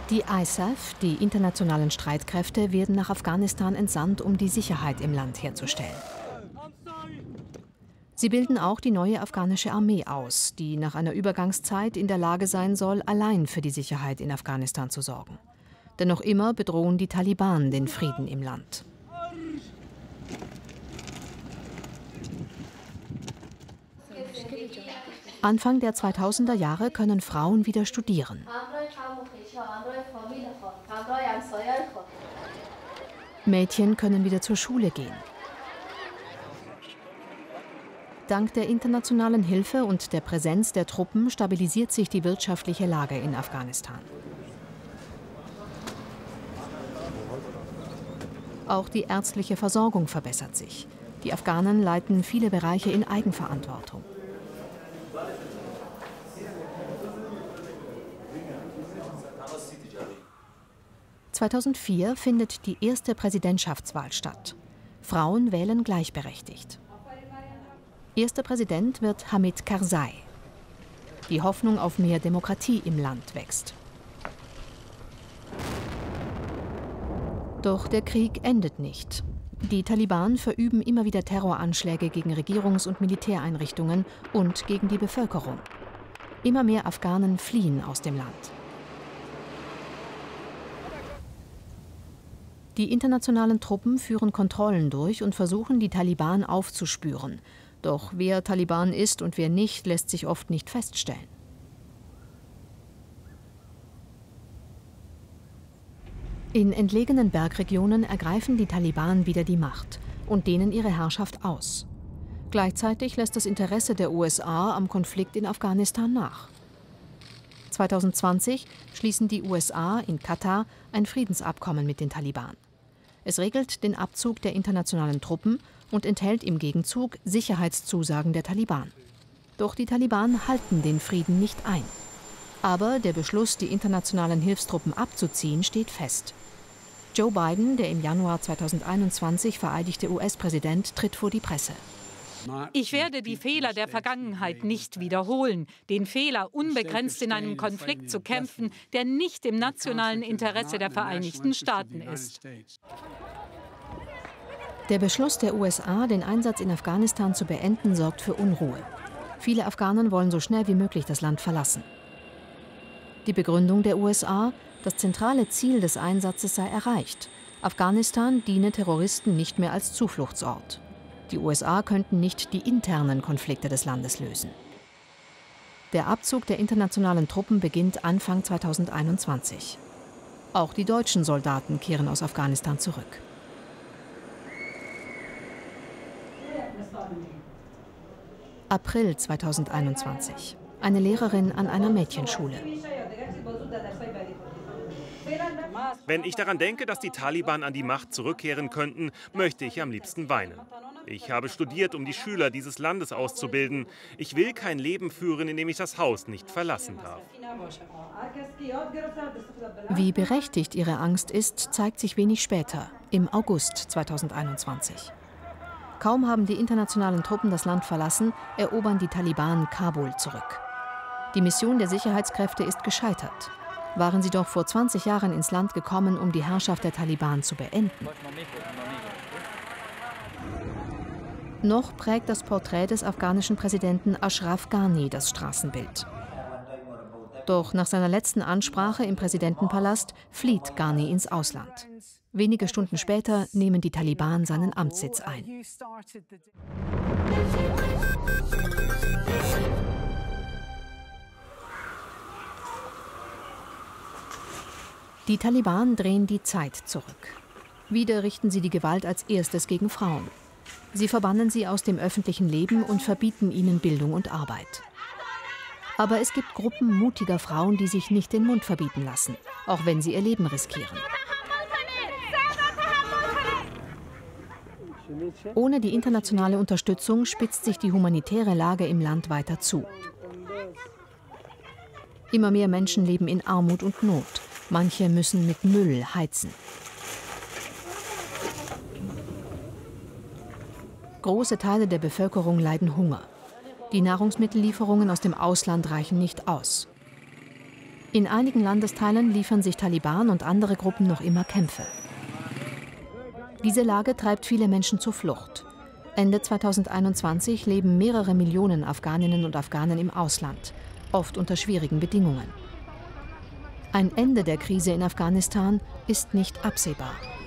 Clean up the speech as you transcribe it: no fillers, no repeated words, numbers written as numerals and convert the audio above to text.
Die ISAF, die internationalen Streitkräfte, werden nach Afghanistan entsandt, um die Sicherheit im Land herzustellen. Sie bilden auch die neue afghanische Armee aus, die nach einer Übergangszeit in der Lage sein soll, allein für die Sicherheit in Afghanistan zu sorgen. Denn noch immer bedrohen die Taliban den Frieden im Land. Anfang der 2000er Jahre können Frauen wieder studieren. Mädchen können wieder zur Schule gehen. Dank der internationalen Hilfe und der Präsenz der Truppen stabilisiert sich die wirtschaftliche Lage in Afghanistan. Auch die ärztliche Versorgung verbessert sich. Die Afghanen leiten viele Bereiche in Eigenverantwortung. (2004) findet die erste Präsidentschaftswahl statt. Frauen wählen gleichberechtigt. Erster Präsident wird Hamid Karzai. Die Hoffnung auf mehr Demokratie im Land wächst. Doch der Krieg endet nicht. Die Taliban verüben immer wieder Terroranschläge gegen Regierungs- und Militäreinrichtungen und gegen die Bevölkerung. Immer mehr Afghanen fliehen aus dem Land. Die internationalen Truppen führen Kontrollen durch und versuchen, die Taliban aufzuspüren. Doch wer Taliban ist und wer nicht, lässt sich oft nicht feststellen. In entlegenen Bergregionen ergreifen die Taliban wieder die Macht und dehnen ihre Herrschaft aus. Gleichzeitig lässt das Interesse der USA am Konflikt in Afghanistan nach. 2020 schließen die USA in Katar ein Friedensabkommen mit den Taliban. Es regelt den Abzug der internationalen Truppen und enthält im Gegenzug Sicherheitszusagen der Taliban. Doch die Taliban halten den Frieden nicht ein. Aber der Beschluss, die internationalen Hilfstruppen abzuziehen, steht fest. Joe Biden, der im Januar 2021 vereidigte US-Präsident, tritt vor die Presse. Ich werde die Fehler der Vergangenheit nicht wiederholen. Den Fehler, unbegrenzt in einem Konflikt zu kämpfen, der nicht im nationalen Interesse der Vereinigten Staaten ist. Der Beschluss der USA, den Einsatz in Afghanistan zu beenden, sorgt für Unruhe. Viele Afghanen wollen so schnell wie möglich das Land verlassen. Die Begründung der USA: Das zentrale Ziel des Einsatzes sei erreicht. Afghanistan diene Terroristen nicht mehr als Zufluchtsort. Die USA könnten nicht die internen Konflikte des Landes lösen. Der Abzug der internationalen Truppen beginnt Anfang 2021. Auch die deutschen Soldaten kehren aus Afghanistan zurück. April 2021. Eine Lehrerin an einer Mädchenschule. Wenn ich daran denke, dass die Taliban an die Macht zurückkehren könnten, möchte ich am liebsten weinen. Ich habe studiert, um die Schüler dieses Landes auszubilden. Ich will kein Leben führen, in dem ich das Haus nicht verlassen darf. Wie berechtigt ihre Angst ist, zeigt sich wenig später, im August 2021. Kaum haben die internationalen Truppen das Land verlassen, erobern die Taliban Kabul zurück. Die Mission der Sicherheitskräfte ist gescheitert. Waren sie doch vor 20 Jahren ins Land gekommen, um die Herrschaft der Taliban zu beenden. Noch prägt das Porträt des afghanischen Präsidenten Ashraf Ghani das Straßenbild. Doch nach seiner letzten Ansprache im Präsidentenpalast flieht Ghani ins Ausland. Wenige Stunden später nehmen die Taliban seinen Amtssitz ein. Die Taliban drehen die Zeit zurück. Wieder richten sie die Gewalt als erstes gegen Frauen. Sie verbannen sie aus dem öffentlichen Leben und verbieten ihnen Bildung und Arbeit. Aber es gibt Gruppen mutiger Frauen, die sich nicht den Mund verbieten lassen, auch wenn sie ihr Leben riskieren. Ohne die internationale Unterstützung spitzt sich die humanitäre Lage im Land weiter zu. Immer mehr Menschen leben in Armut und Not. Manche müssen mit Müll heizen. Große Teile der Bevölkerung leiden Hunger. Die Nahrungsmittellieferungen aus dem Ausland reichen nicht aus. In einigen Landesteilen liefern sich Taliban und andere Gruppen noch immer Kämpfe. Diese Lage treibt viele Menschen zur Flucht. Ende 2021 leben mehrere Millionen Afghaninnen und Afghanen im Ausland, oft unter schwierigen Bedingungen. Ein Ende der Krise in Afghanistan ist nicht absehbar.